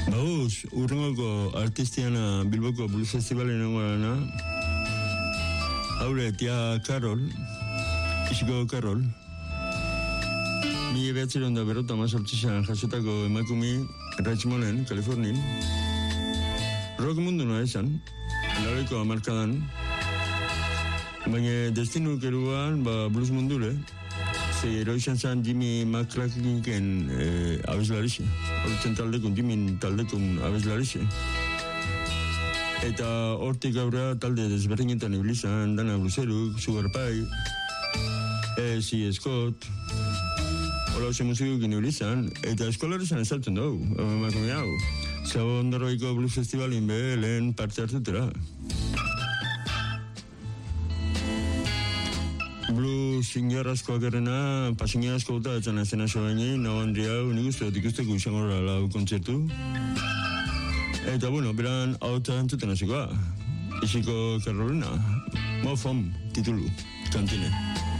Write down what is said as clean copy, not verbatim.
Bauz, urrengoko artistiana Bilboko Blues Festivalen nengoena, haure tia Karol, isiko Karol, 1958 jasotako emakumi Richmonden, Kalifornien, rock mundu noa esan, laueko hamarkadan, baina destinu keruan blues mundure, ze ero izan zen Jimmy McCracken abeslarixe, horretzen taldekun, Jimmy taldekun abeslarixe. Eta hortik aurra talde desberdinetan ibilizan, Dana Bruseruk, Sugar Pie, C. Scott, hola oso musikukin ibilizan, eta eskolari zan esartzen dugu, emakume hau. Zabo Ondarroiko Blues Festivalin be lehen parte hartutera. Blues ingarrazkoak errena, pasina asko gota etzan azena sobaini, nago handri hau, nik uste dut ikusteko izango lau kontzertu. Eta bueno, beran hau eta entzuten hasikoa. Isiko Karolina, Mo Fom, titulu, kantine.